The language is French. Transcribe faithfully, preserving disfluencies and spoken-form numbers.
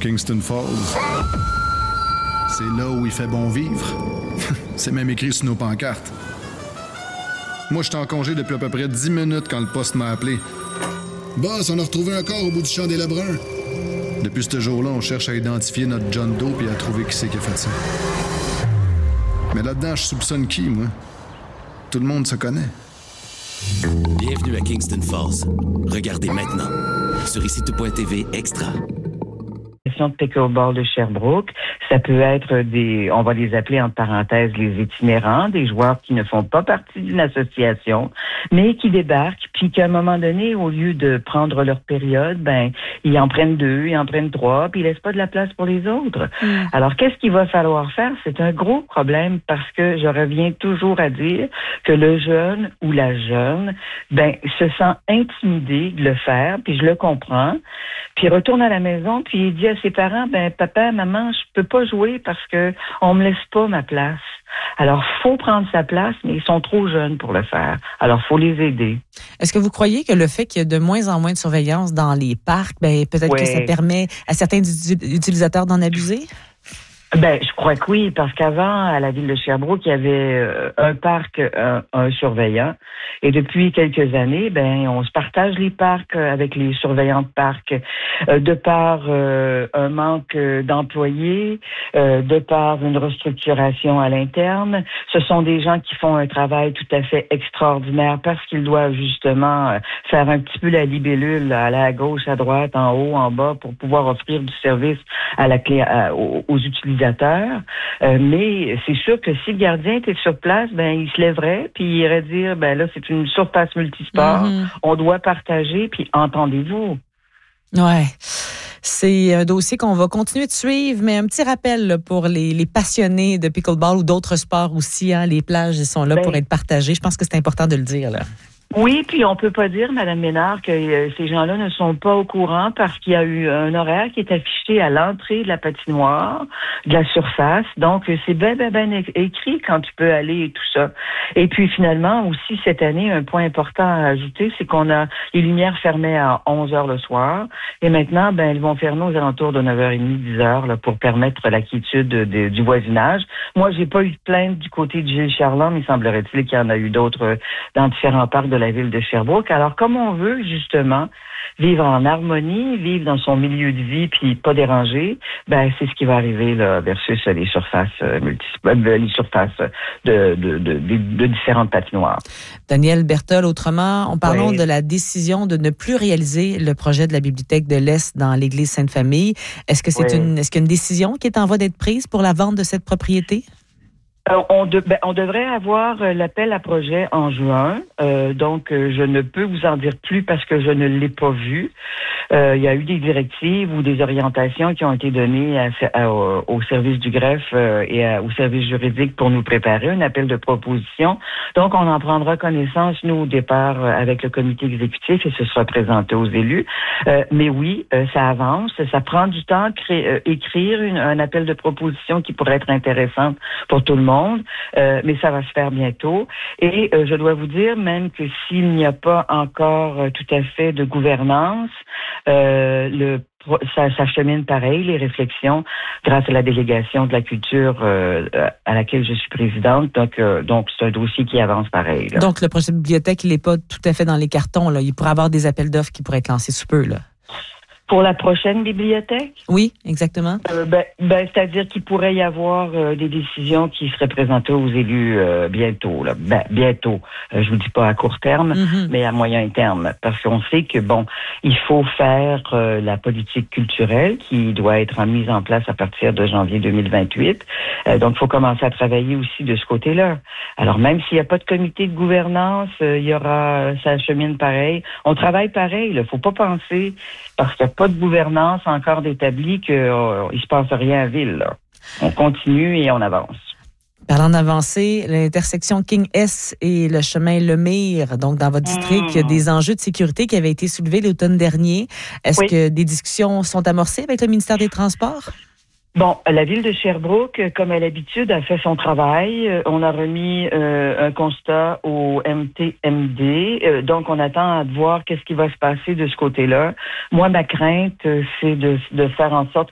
Kingston Falls. C'est là où il fait bon vivre. C'est même écrit sur nos pancartes. Moi, j'étais en congé depuis à peu près dix minutes quand le poste m'a appelé. Boss, on a retrouvé un corps au bout du champ des Lebrun. Depuis ce jour-là, on cherche à identifier notre John Doe et à trouver qui c'est qui a fait ça. Mais là-dedans, je soupçonne qui, moi? Tout le monde se connaît. Bienvenue à Kingston Falls. Regardez maintenant sur ici tout point t v Extra. De pickleball de Sherbrooke, ça peut être des, on va les appeler entre parenthèses les itinérants, des joueurs qui ne font pas partie d'une association, mais qui débarquent, puis qu'à un moment donné, au lieu de prendre leur période, ben ils en prennent deux, ils en prennent trois, puis ils laissent pas de la place pour les autres. Mm. Alors qu'est-ce qu'il va falloir faire? C'est un gros problème parce que je reviens toujours à dire que le jeune ou la jeune, ben se sent intimidé de le faire, puis je le comprends, puis il retourne à la maison, puis il dit à ses parents, ben papa, maman, je peux pas jouer parce que on me laisse pas ma place. Alors, faut prendre sa place, mais ils sont trop jeunes pour le faire. Alors, faut les aider. Est-ce que vous croyez que le fait qu'il y a de moins en moins de surveillance dans les parcs, ben peut-être ouais. que ça permet à certains utilisateurs d'en abuser? Ben, je crois que oui, parce qu'avant, à la ville de Sherbrooke, il y avait euh, un parc, un, un surveillant. Et depuis quelques années, ben, on se partage les parcs avec les surveillants de parcs, euh, de par euh, un manque d'employés, euh, de par une restructuration à l'interne. Ce sont des gens qui font un travail tout à fait extraordinaire parce qu'ils doivent justement euh, faire un petit peu la libellule à la gauche, à droite, en haut, en bas, pour pouvoir offrir du service à la clé, à, aux, aux utilisateurs. Euh, mais c'est sûr que si le gardien était sur place, ben il se lèverait puis il irait dire ben là c'est une surface multisport, mm-hmm. on doit partager puis entendez-vous. Ouais. C'est un dossier qu'on va continuer de suivre, mais un petit rappel là, pour les, les passionnés de pickleball ou d'autres sports aussi, hein, les plages ils sont là ben, pour être partagées. Je pense que c'est important de le dire là. Oui, puis on peut pas dire, Madame Ménard, que euh, ces gens-là ne sont pas au courant parce qu'il y a eu un horaire qui est affiché à l'entrée de la patinoire, de la surface. Donc, c'est bien, bien, bien écrit quand tu peux aller et tout ça. Et puis, finalement, aussi, cette année, un point important à ajouter, c'est qu'on a les lumières fermées à onze heures le soir. Et maintenant, ben, elles vont fermer aux alentours de neuf heures trente, dix heures, là, pour permettre la quiétude de, de, du voisinage. Moi, j'ai pas eu de plainte du côté de Gilles Charland, mais semblerait-il qu'il y en a eu d'autres dans différents parcs de la ville de Sherbrooke. Alors, comme on veut, justement, vivre en harmonie, vivre dans son milieu de vie, puis pas déranger, ben c'est ce qui va arriver là versus les surfaces euh, multi, les surfaces de, de, de, de, de différentes patinoires. Danielle Berthold, autrement, en parlant oui. de la décision de ne plus réaliser le projet de la Bibliothèque de l'Est dans l'église Sainte-Famille, est-ce que c'est oui. une, est-ce qu'il y a une décision qui est en voie d'être prise pour la vente de cette propriété? Alors, on, de, ben, on devrait avoir euh, l'appel à projet en juin, euh, donc euh, je ne peux vous en dire plus parce que je ne l'ai pas vu. Euh, il y a eu des directives ou des orientations qui ont été données à, à, au service du greffe euh, et à, au service juridique pour nous préparer un appel de proposition. Donc, on en prendra connaissance, nous, au départ, euh, avec le comité exécutif et ce sera présenté aux élus. Euh, mais oui, euh, ça avance, ça prend du temps de créer, euh, écrire une, un appel de proposition qui pourrait être intéressant pour tout le monde. Euh, mais ça va se faire bientôt. Et euh, je dois vous dire même que s'il n'y a pas encore euh, tout à fait de gouvernance, euh, le ça, ça chemine pareil, les réflexions, grâce à la délégation de la culture euh, à laquelle je suis présidente. Donc, euh, donc c'est un dossier qui avance pareil. Là. Donc, le projet de bibliothèque, il n'est pas tout à fait dans les cartons. Là. Il pourrait y avoir des appels d'offres qui pourraient être lancés sous peu, là. Pour la prochaine bibliothèque? Oui, exactement. Euh, ben, ben, c'est-à-dire qu'il pourrait y avoir euh, des décisions qui seraient présentées aux élus euh, bientôt. Là. Ben, bientôt. Euh, je vous dis pas à court terme, mm-hmm. mais à moyen terme. Parce qu'on sait que, bon, il faut faire euh, la politique culturelle qui doit être mise en place à partir de janvier deux mille vingt-huit. Euh, donc, il faut commencer à travailler aussi de ce côté-là. Alors, même s'il n'y a pas de comité de gouvernance, euh, il y aura, ça chemine pareil. On travaille pareil. Il ne faut pas penser, parce qu'il n'y a pas de gouvernance encore d'établi qu'il euh, ne se passe rien à ville. Là. On continue et on avance. Parlant d'avancer, l'intersection King S et le chemin Lemire, donc dans votre district, mmh. il y a des enjeux de sécurité qui avaient été soulevés l'automne dernier. Est-ce oui. que des discussions sont amorcées avec le ministère des Transports? Bon, la ville de Sherbrooke, comme à l'habitude, a fait son travail. On a remis euh, un constat au M T M D. Euh, donc, on attend à voir qu'est-ce qui va se passer de ce côté-là. Moi, ma crainte, c'est de, de faire en sorte